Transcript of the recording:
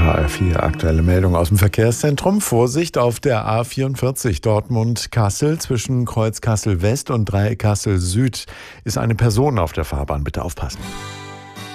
HR4 aktuelle Meldung aus dem Verkehrszentrum. Vorsicht auf der A44 Dortmund-Kassel zwischen Kreuz Kassel West und Dreieck Kassel Süd ist eine Person auf der Fahrbahn. Bitte aufpassen.